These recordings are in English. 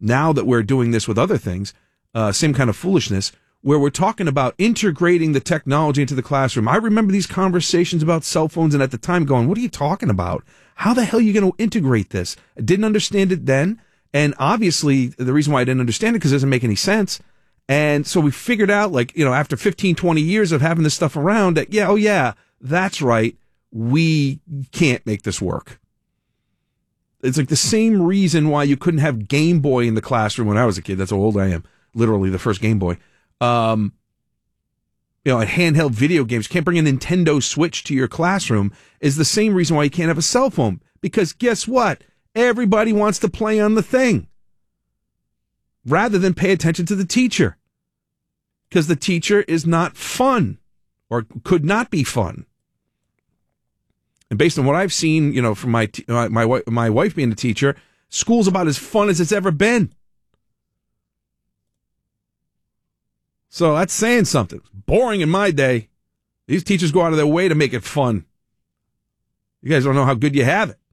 now that we're doing this with other things, same kind of foolishness, where we're talking about integrating the technology into the classroom. I remember these conversations about cell phones, and at the time going, what are you talking about? How the hell are you going to integrate this? I didn't understand it then. And obviously, the reason why I didn't understand it, because it doesn't make any sense. And so we figured out, like, after 15, 20 years of having this stuff around, that, that's right. We can't make this work. It's like the same reason why you couldn't have Game Boy in the classroom when I was a kid. That's how old I am. Literally the first Game Boy. And handheld video games, can't bring a Nintendo Switch to your classroom, is the same reason why you can't have a cell phone. Because guess what? Everybody wants to play on the thing rather than pay attention to the teacher, because the teacher is not fun, or could not be fun. And based on what I've seen, from my wife being a teacher, school's about as fun as it's ever been. So that's saying something. It's boring in my day. These teachers go out of their way to make it fun. You guys don't know how good you have it.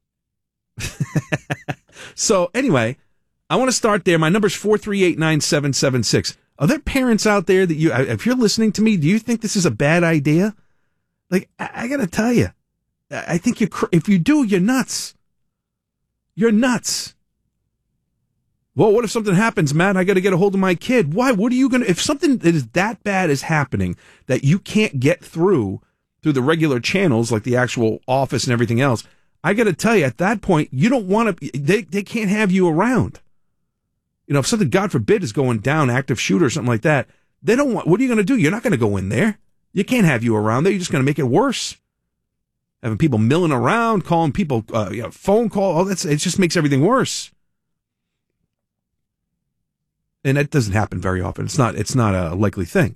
So anyway, I want to start there. My number's 438-9776. Are there parents out there that if you're listening to me, do you think this is a bad idea? Like, I got to tell you, I think if you do, you're nuts. You're nuts. Well, what if something happens, Matt? I got to get a hold of my kid. Why? What are you going to, if something that is that bad is happening that you can't get through the regular channels, like the actual office and everything else, I got to tell you, at that point, you don't want to, they can't have you around. If something, God forbid, is going down, active shooter or something like that, they don't want, what are you going to do? You're not going to go in there. You can't have you around there. You're just going to make it worse. Having people milling around, calling people, phone call, it just makes everything worse. And that doesn't happen very often. It's not a likely thing.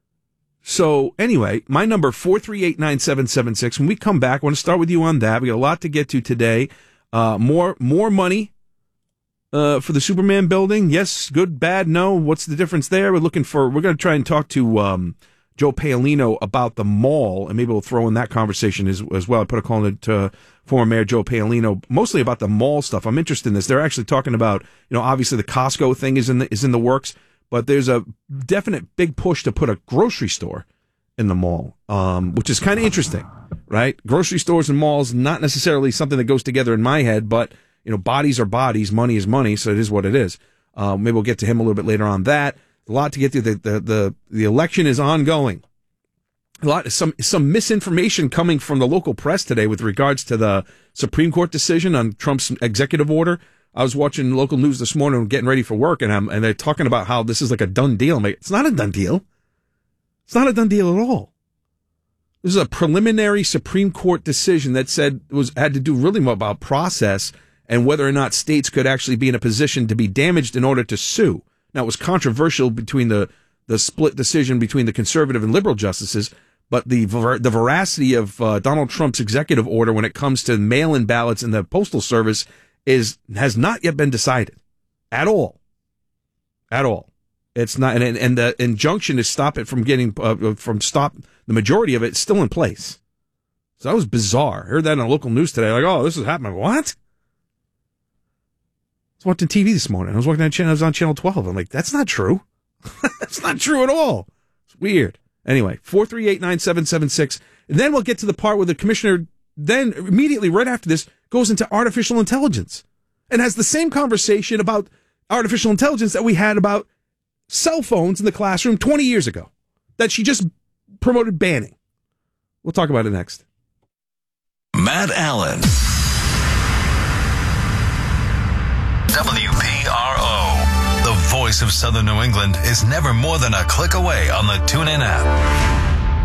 So anyway, my number 438-9776. When we come back, I want to start with you on that. We got a lot to get to today. More money for the Superman building. Yes, good, bad, no. What's the difference there? We're going to try and talk to Joe Paolino about the mall, and maybe we'll throw in that conversation as well. I put a call in to former Mayor Joe Paolino, mostly about the mall stuff. I'm interested in this. They're actually talking about, obviously the Costco thing is in the works, but there's a definite big push to put a grocery store in the mall, which is kind of interesting, right? Grocery stores and malls, not necessarily something that goes together in my head, but bodies are bodies, money is money, so it is what it is. Maybe we'll get to him a little bit later on that. A lot to get through. The election is ongoing. Some misinformation coming from the local press today with regards to the Supreme Court decision on Trump's executive order. I was watching local news this morning, getting ready for work, and they're talking about how this is like a done deal. I'm like, it's not a done deal. It's not a done deal at all. This is a preliminary Supreme Court decision that had to do really more about process and whether or not states could actually be in a position to be damaged in order to sue. Now, it was controversial between the split decision between the conservative and liberal justices, but the veracity of Donald Trump's executive order when it comes to mail-in ballots in the Postal Service has not yet been decided at all. At all. It's not, and the injunction to stop it from getting the majority of it is still in place. So that was bizarre. I heard that on the local news today. Like, oh, this is happening. What? I was watching TV this morning. I was on channel 12. I'm like, that's not true. That's not true at all. It's weird. Anyway, 438-9776. And then we'll get to the part where the commissioner then immediately right after this goes into artificial intelligence and has the same conversation about artificial intelligence that we had about cell phones in the classroom 20 years ago that she just promoted banning. We'll talk about it next. Matt Allen. WPRO. The voice of Southern New England is never more than a click away on the TuneIn app.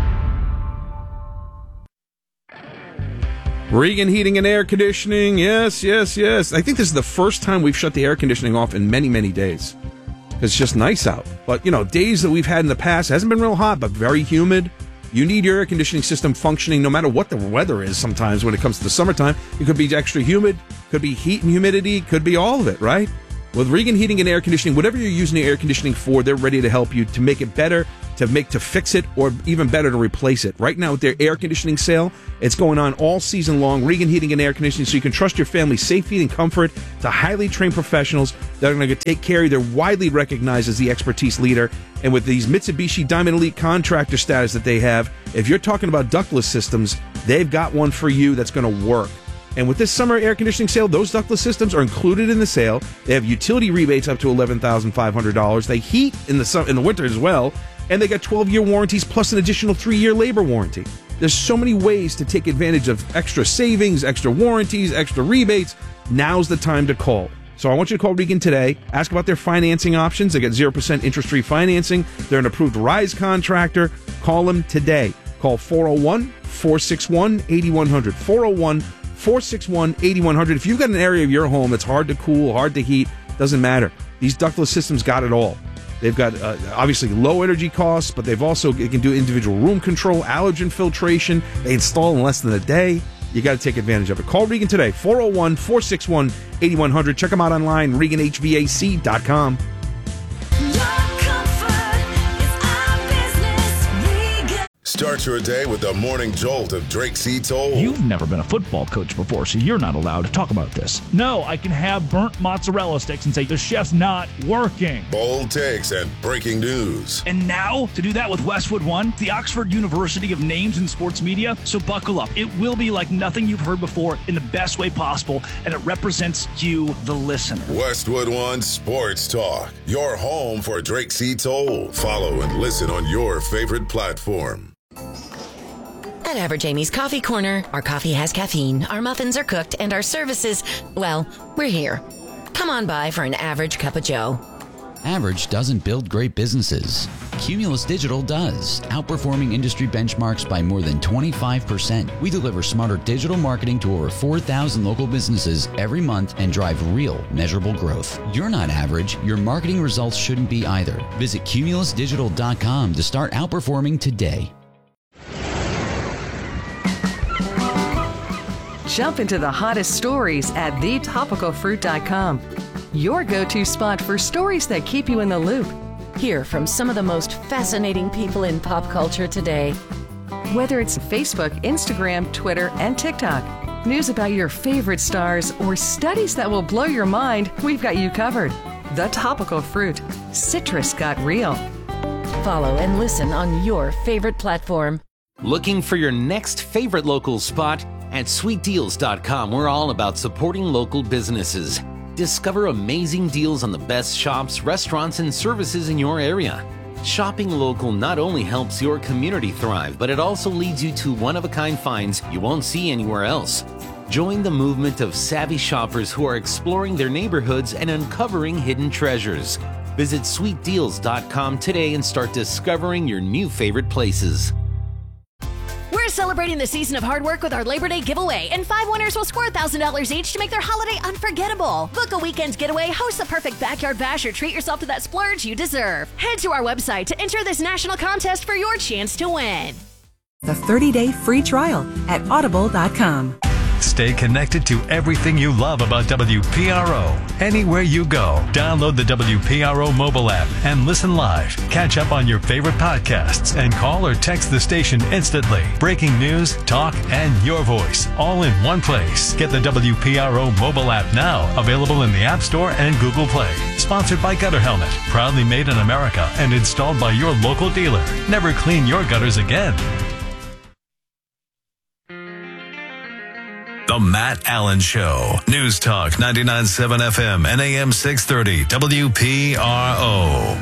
Regan Heating and Air Conditioning. Yes. I think this is the first time we've shut the air conditioning off in many, many days. It's just nice out. But, days that we've had in the past, it hasn't been real hot, but very humid. You need your air conditioning system functioning no matter what the weather is sometimes when it comes to the summertime. It could be extra humid, could be heat and humidity, could be all of it, right? With Regan Heating and Air Conditioning, whatever you're using the air conditioning for, they're ready to help you to make it better to fix it, or even better, to replace it. Right now with their air conditioning sale, it's going on all season long. Regan Heating and Air Conditioning, so you can trust your family's safety and comfort to highly trained professionals that are going to take care of you. They're widely recognized as the expertise leader. And with these Mitsubishi Diamond Elite contractor status that they have, if you're talking about ductless systems, they've got one for you that's going to work. And with this summer air conditioning sale, those ductless systems are included in the sale. They have utility rebates up to $11,500. They heat in the winter as well. And they got 12-year warranties plus an additional 3-year labor warranty. There's so many ways to take advantage of extra savings, extra warranties, extra rebates. Now's the time to call. So I want you to call Regan today. Ask about their financing options. They get 0% interest-free financing. They're an approved RISE contractor. Call them today. Call 401-461-8100. 401-461-8100. If you've got an area of your home that's hard to cool, hard to heat, doesn't matter. These ductless systems got it all. They've got, obviously, low energy costs, but they can do individual room control, allergen filtration. They install in less than a day. You got to take advantage of it. Call Regan today, 401-461-8100. Check them out online, ReganHVAC.com. Start your day with the morning jolt of Drake C. Toll. You've never been a football coach before, so you're not allowed to talk about this. No, I can have burnt mozzarella sticks and say the chef's not working. Bold takes and breaking news. And now, to do that with Westwood One, the Oxford University of Names in Sports Media. So buckle up. It will be like nothing you've heard before in the best way possible, and it represents you, the listener. Westwood One Sports Talk, your home for Drake C. Toll. Follow and listen on your favorite platform. At Average Amy's Coffee Corner, our coffee has caffeine, our muffins are cooked, and our services, well, we're here. Come on by for an average cup of joe. Average doesn't build great businesses. Cumulus Digital does, outperforming industry benchmarks by more than 25%. We deliver smarter digital marketing to over 4,000 local businesses every month and drive real, measurable growth. You're not average. Your marketing results shouldn't be either. Visit cumulusdigital.com to start outperforming today. Jump into the hottest stories at thetopicalfruit.com. Your go-to spot for stories that keep you in the loop. Hear from some of the most fascinating people in pop culture today. Whether it's Facebook, Instagram, Twitter, and TikTok, news about your favorite stars, or studies that will blow your mind, we've got you covered. The Topical Fruit. Citrus got real. Follow and listen on your favorite platform. Looking for your next favorite local spot? At sweetdeals.com, we're all about supporting local businesses. Discover amazing deals on the best shops, restaurants, and services in your area. Shopping local not only helps your community thrive, but it also leads you to one-of-a-kind finds you won't see anywhere else. Join the movement of savvy shoppers who are exploring their neighborhoods and uncovering hidden treasures. Visit sweetdeals.com today and start discovering your new favorite places. We're celebrating the season of hard work with our Labor Day giveaway, and 5 winners will score $1,000 each to make their holiday unforgettable. Book a weekend getaway, host the perfect backyard bash, or treat yourself to that splurge you deserve. Head to our website to enter this national contest for your chance to win. The 30-day free trial at audible.com. Stay connected to everything you love about WPRO. Anywhere you go, download the WPRO mobile app and listen live. Catch up on your favorite podcasts and call or text the station instantly. Breaking news, talk, and your voice, all in one place. Get the WPRO mobile app now, available in the App Store and Google Play. Sponsored by Gutter Helmet, proudly made in America and installed by your local dealer. Never clean your gutters again. The Matt Allen Show. News Talk 99.7 FM and AM 630 WPRO.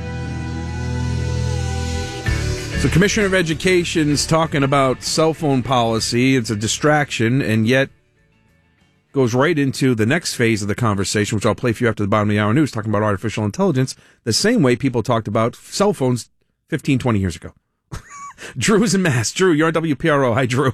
So Commissioner of Education's talking about cell phone policy. It's a distraction, and yet goes right into the next phase of the conversation, which I'll play for you after the bottom of the hour news, talking about artificial intelligence, the same way people talked about cell phones 15, 20 years ago. Drew is in Mass. Drew, you're on WPRO. Hi, Drew.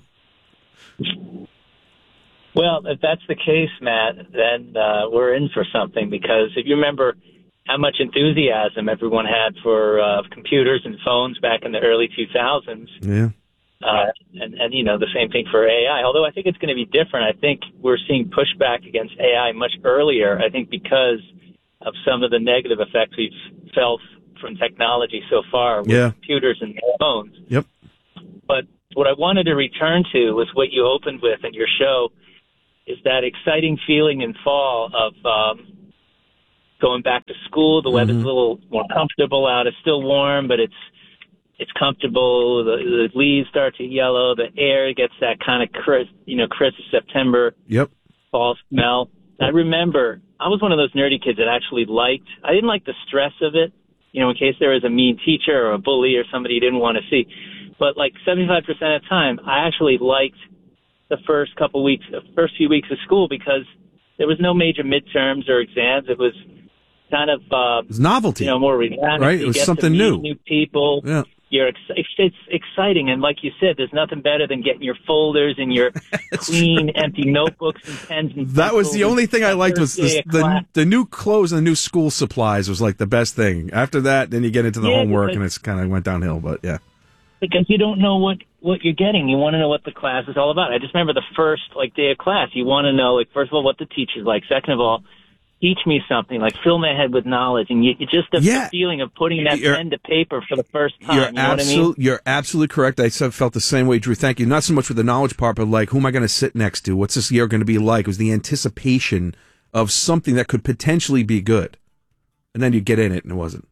Well, if that's the case, Matt, then we're in for something, because if you remember how much enthusiasm everyone had for computers and phones back in the early 2000s, yeah, and you know, the same thing for AI, although I think it's going to be different. I think we're seeing pushback against AI much earlier, I think because of some of the negative effects we've felt from technology so far with computers and phones. Yep. But what I wanted to return to was what you opened with in your show, is that exciting feeling in fall of going back to school. The weather's a little more comfortable out. It's still warm, but it's comfortable. The leaves start to yellow. The air gets that kind of crisp September fall smell. I remember I was one of those nerdy kids that actually I didn't like the stress of it, in case there was a mean teacher or a bully or somebody you didn't want to see. But like 75% of the time, I actually liked the first few weeks of school because there was no major midterms or exams. It was kind of it was novelty, more relaxed. Right? It was something new. New people. Yeah. It's exciting, and like you said, there's nothing better than getting your folders and your clean, empty notebooks and pens and pencils. That was the only thing I liked was the new clothes and the new school supplies was like the best thing. After that, then you get into the homework, and it's kind of went downhill. But yeah, because you don't know what you're getting. You want to know what the class is all about. I just remember the first day of class. You want to know, first of all, what the teacher's like. Second of all, teach me something, fill my head with knowledge, and you just have the feeling of putting that pen to paper for the first time. You know what I mean? You're absolutely correct. I felt the same way, Drew. Thank you. Not so much with the knowledge part, but who am I going to sit next to? What's this year going to be like? It was the anticipation of something that could potentially be good. And then you get in it, and it wasn't.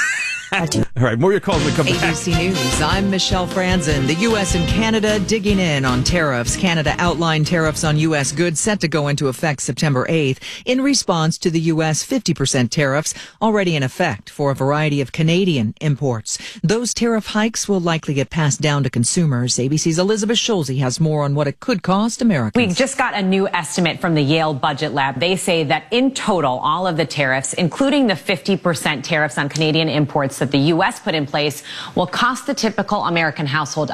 All right, more of your calls when we come back. ABC News, I'm Michelle Franzen. The U.S. and Canada digging in on tariffs. Canada outlined tariffs on U.S. goods set to go into effect September 8th in response to the U.S. 50% tariffs already in effect for a variety of Canadian imports. Those tariff hikes will likely get passed down to consumers. ABC's Elizabeth Schulze has more on what it could cost Americans. We just got a new estimate from the Yale Budget Lab. They say that in total, all of the tariffs, including the 50% tariffs on Canadian imports that the U.S. put in place, will cost the typical American household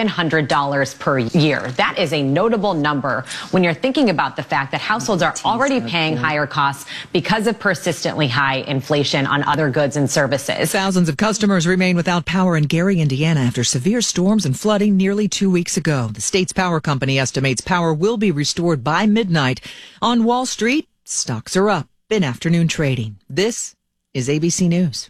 $1,100 per year. That is a notable number when you're thinking about the fact that households are already paying higher costs because of persistently high inflation on other goods and services. Thousands of customers remain without power in Gary, Indiana after severe storms and flooding nearly 2 weeks ago. The state's power company estimates power will be restored by midnight. On Wall Street, stocks are up in afternoon trading. This is ABC News.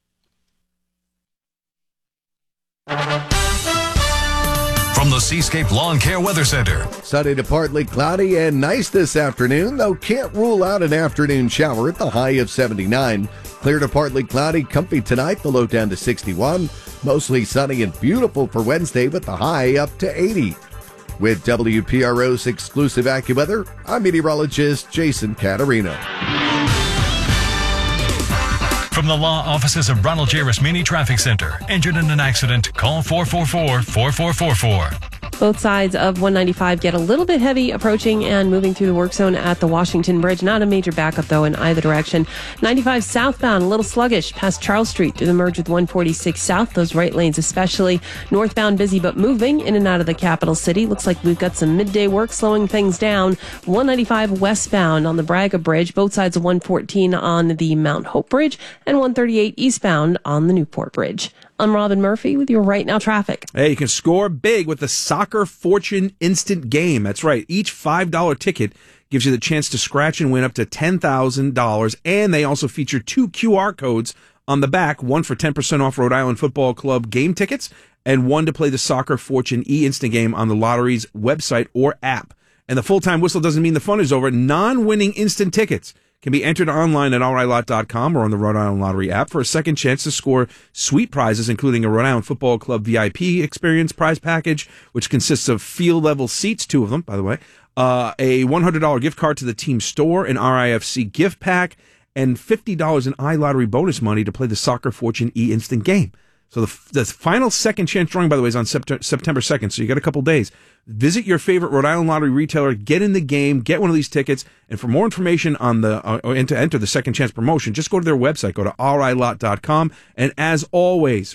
From the Seascape Lawn Care Weather Center. Sunny to partly cloudy and nice this afternoon, though can't rule out an afternoon shower at the high of 79. Clear to partly cloudy, comfy tonight, the low down to 61. Mostly sunny and beautiful for Wednesday with the high up to 80. With WPRO's exclusive AccuWeather, I'm meteorologist Jason Caterino. From the law offices of Ronald J. Rasmini Traffic Center. Injured in an accident? Call 444-4444. Both sides of 195 get a little bit heavy approaching and moving through the work zone at the Washington Bridge. Not a major backup, though, in either direction. 95 southbound, a little sluggish past Charles Street through the merge with 146 south. Those right lanes especially. Northbound busy but moving in and out of the capital city. Looks like we've got some midday work slowing things down. 195 westbound on the Braga Bridge. Both sides of 114 on the Mount Hope Bridge. And 138 eastbound on the Newport Bridge. I'm Robin Murphy with your Right Now traffic. Hey, you can score big with the Soccer Fortune Instant Game. That's right. Each $5 ticket gives you the chance to scratch and win up to $10,000. And they also feature 2 QR codes on the back, one for 10% off Rhode Island Football Club game tickets and one to play the Soccer Fortune e-Instant Game on the lottery's website or app. And the full-time whistle doesn't mean the fun is over. Non-winning instant tickets can be entered online at allrightlot.com or on the Rhode Island Lottery app for a second chance to score sweet prizes, including a Rhode Island Football Club VIP experience prize package, which consists of field-level seats, 2 of them, by the way, a $100 gift card to the team store, an RIFC gift pack, and $50 in iLottery bonus money to play the Soccer Fortune e-Instant Game. So the final second chance drawing, by the way, is on September 2nd, so you got a couple days. Visit your favorite Rhode Island Lottery retailer, get in the game, get one of these tickets, and for more information on and to enter the second chance promotion, just go to their website, go to allrightlot.com, and as always,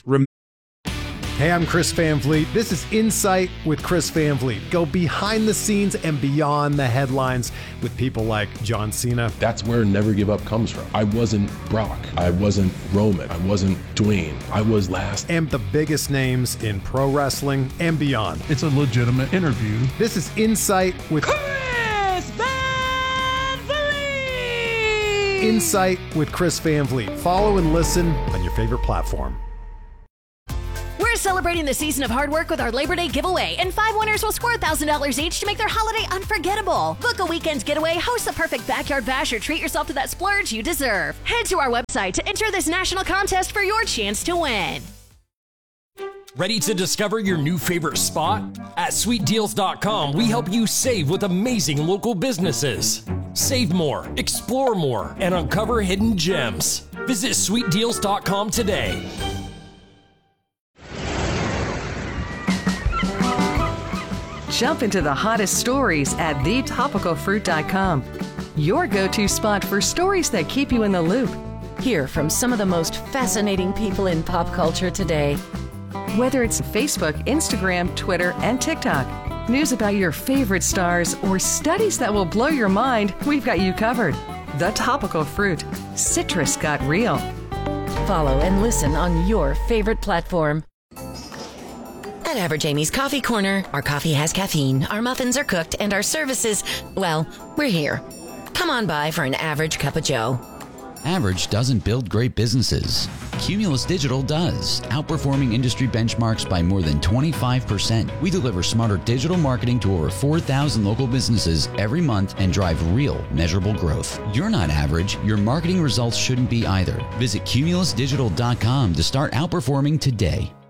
Hey, I'm Chris Van Vliet. This is Insight with Chris Van Vliet. Go behind the scenes and beyond the headlines with people like John Cena. That's where Never Give Up comes from. I wasn't Brock. I wasn't Roman. I wasn't Dwayne. I was last. And the biggest names in pro wrestling and beyond. It's a legitimate interview. This is Insight with Chris Van Vliet! Insight with Chris Van Vliet. Follow and listen on your favorite platform. We're celebrating the season of hard work with our Labor Day giveaway, and 5 winners will score $1,000 each to make their holiday unforgettable. Book a weekend getaway, host the perfect backyard bash, or treat yourself to that splurge you deserve. Head to our website to enter this national contest for your chance to win. Ready to discover your new favorite spot? At SweetDeals.com, we help you save with amazing local businesses. Save more, explore more, and uncover hidden gems. Visit SweetDeals.com today. Jump into the hottest stories at thetopicalfruit.com. Your go-to spot for stories that keep you in the loop. Hear from some of the most fascinating people in pop culture today. Whether it's Facebook, Instagram, Twitter, and TikTok, news about your favorite stars, or studies that will blow your mind, we've got you covered. The Topical Fruit. Citrus got real. Follow and listen on your favorite platform. At Average Amy's Coffee Corner, our coffee has caffeine, our muffins are cooked, and our services, well, we're here. Come on by for an average cup of joe. Average doesn't build great businesses. Cumulus Digital does, outperforming industry benchmarks by more than 25%. We deliver smarter digital marketing to over 4,000 local businesses every month and drive real, measurable growth. You're not average. Your marketing results shouldn't be either. Visit cumulusdigital.com to start outperforming today.